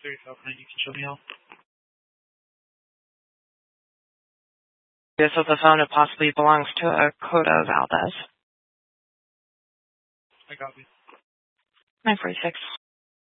You can show me how. This with the phone, it possibly belongs to a Coda Valdez. I got you. 946.